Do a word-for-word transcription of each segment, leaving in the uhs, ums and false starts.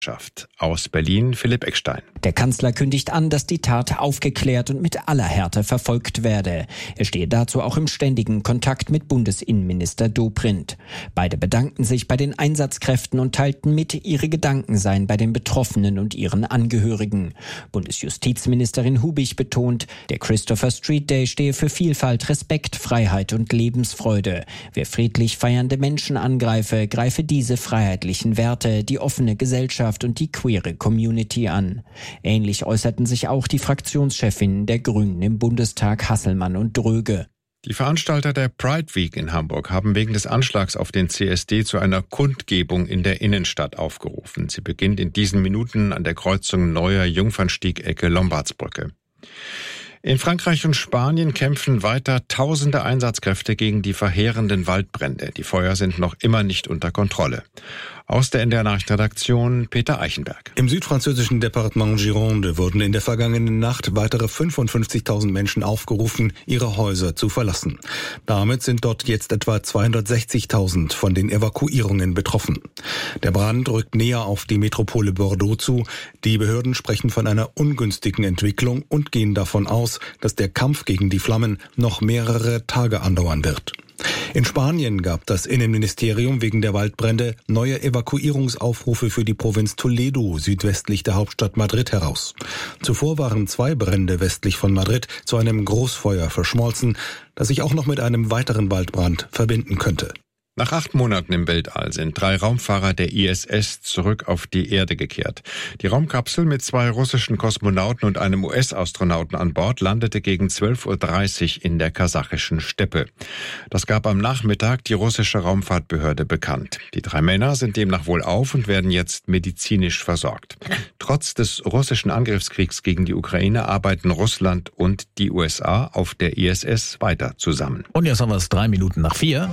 Aus Berlin Philipp Eckstein. Der Kanzler kündigt an, dass die Tat aufgeklärt und mit aller Härte verfolgt werde. Er stehe dazu auch im ständigen Kontakt mit Bundesinnenminister Dobrindt. Beide bedankten sich bei den Einsatzkräften und teilten mit, ihre Gedanken seien bei den Betroffenen und ihren Angehörigen. Bundesjustizministerin Hubig betont, der Christopher Street Day stehe für Vielfalt, Respekt, Freiheit und Lebensfreude. Wer friedlich feiernde Menschen angreife, greife diese freiheitlichen Werte, die offene Gesellschaft und die queere Community an. Ähnlich äußerten sich auch die Fraktionschefinnen der Grünen im Bundestag Hasselmann und Dröge. Die Veranstalter der Pride Week in Hamburg haben wegen des Anschlags auf den C S D zu einer Kundgebung in der Innenstadt aufgerufen. Sie beginnt in diesen Minuten an der Kreuzung Neuer Jungfernstieg-Ecke Lombardsbrücke. In Frankreich und Spanien kämpfen weiter tausende Einsatzkräfte gegen die verheerenden Waldbrände. Die Feuer sind noch immer nicht unter Kontrolle. Aus der N D R-Nachrichtenredaktion Peter Eichenberg. Im südfranzösischen Departement Gironde wurden in der vergangenen Nacht weitere fünfundfünfzigtausend Menschen aufgerufen, ihre Häuser zu verlassen. Damit sind dort jetzt etwa zweihundertsechzigtausend von den Evakuierungen betroffen. Der Brand rückt näher auf die Metropole Bordeaux zu. Die Behörden sprechen von einer ungünstigen Entwicklung und gehen davon aus, dass der Kampf gegen die Flammen noch mehrere Tage andauern wird. In Spanien gab das Innenministerium wegen der Waldbrände neue Evakuierungsaufrufe für die Provinz Toledo südwestlich der Hauptstadt Madrid heraus. Zuvor waren zwei Brände westlich von Madrid zu einem Großfeuer verschmolzen, das sich auch noch mit einem weiteren Waldbrand verbinden könnte. Nach acht Monaten im Weltall sind drei Raumfahrer der I S S zurück auf die Erde gekehrt. Die Raumkapsel mit zwei russischen Kosmonauten und einem U S-Astronauten an Bord landete gegen zwölf Uhr dreißig in der kasachischen Steppe. Das gab am Nachmittag die russische Raumfahrtbehörde bekannt. Die drei Männer sind demnach wohlauf und werden jetzt medizinisch versorgt. Trotz des russischen Angriffskriegs gegen die Ukraine arbeiten Russland und die U S A auf der I S S weiter zusammen. Und jetzt haben wir es drei Minuten nach vier.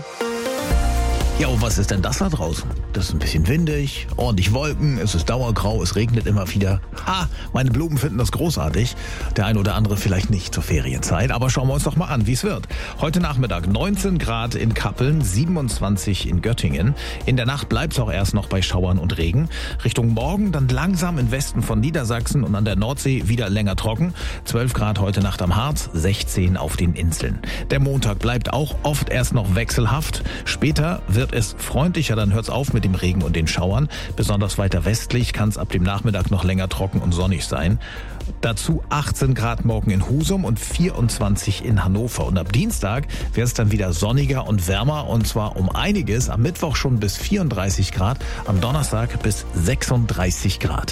Ja, und was ist denn das da draußen? Das ist ein bisschen windig, ordentlich Wolken, es ist dauergrau, es regnet immer wieder. Ha, meine Blumen finden das großartig. Der ein oder andere vielleicht nicht zur Ferienzeit, aber schauen wir uns doch mal an, wie es wird. Heute Nachmittag neunzehn Grad in Kappeln, siebenundzwanzig in Göttingen. In der Nacht bleibt es auch erst noch bei Schauern und Regen. Richtung Morgen dann langsam im Westen von Niedersachsen und an der Nordsee wieder länger trocken. zwölf Grad heute Nacht am Harz, sechzehn auf den Inseln. Der Montag bleibt auch oft erst noch wechselhaft. Später wird es freundlicher, dann hört's auf mit dem Regen und den Schauern. Besonders weiter westlich kann es ab dem Nachmittag noch länger trocken und sonnig sein. Dazu achtzehn Grad morgen in Husum und vierundzwanzig in Hannover. Und ab Dienstag wird es dann wieder sonniger und wärmer und zwar um einiges. Am Mittwoch schon bis vierunddreißig Grad, am Donnerstag bis sechsunddreißig Grad.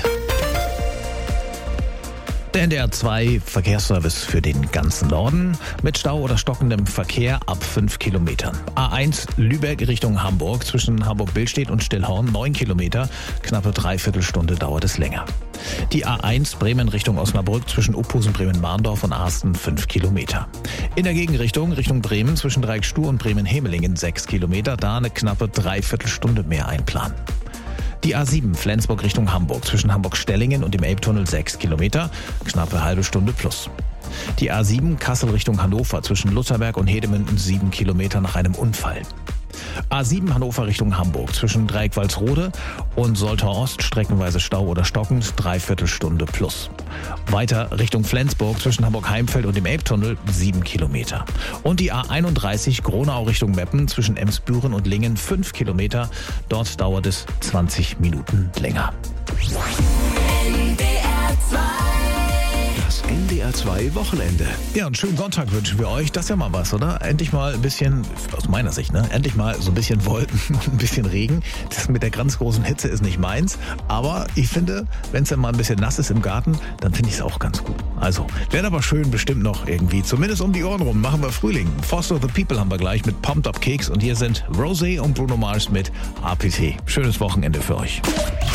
Der N D R zwei Verkehrsservice für den ganzen Norden mit Stau oder stockendem Verkehr ab fünf Kilometern. A eins Lübeck Richtung Hamburg zwischen Hamburg-Billstedt und Stillhorn neun Kilometer, knappe Dreiviertelstunde dauert es länger. Die A eins Bremen Richtung Osnabrück zwischen Uphusen, Bremen-Mahndorf und Arsten fünf Kilometer. In der Gegenrichtung Richtung Bremen zwischen Dreieckstuhr und Bremen-Hemelingen sechs Kilometer, da eine knappe Dreiviertelstunde mehr einplanen. Die A sieben Flensburg Richtung Hamburg zwischen Hamburg-Stellingen und dem Elbtunnel sechs Kilometer, knappe halbe Stunde plus. Die A sieben Kassel Richtung Hannover zwischen Lutherberg und Hedemünden sieben Kilometer nach einem Unfall. A sieben Hannover Richtung Hamburg zwischen Dreieck-Walsrode und Soltau Ost streckenweise Stau oder stockend, Dreiviertelstunde plus. Weiter Richtung Flensburg zwischen Hamburg-Heimfeld und dem Elbtunnel sieben Kilometer. Und die A einunddreißig Gronau Richtung Meppen zwischen Emsbüren und Lingen fünf Kilometer. Dort dauert es zwanzig Minuten länger. N D R zwei. Das N D R zwei Wochenende. Ja, einen schönen Sonntag wünschen wir euch. Das ist ja mal was, oder? Endlich mal ein bisschen, aus meiner Sicht, ne? Endlich mal so ein bisschen Wolken und ein bisschen Regen. Das mit der ganz großen Hitze ist nicht meins. Aber ich finde, wenn es dann mal ein bisschen nass ist im Garten, dann finde ich es auch ganz gut. Also, wird aber schön bestimmt noch irgendwie. Zumindest um die Ohren rum machen wir Frühling. Foster the People haben wir gleich mit Pumped Up Keks. Und hier sind Rosé und Bruno Mars mit A P T. Schönes Wochenende für euch.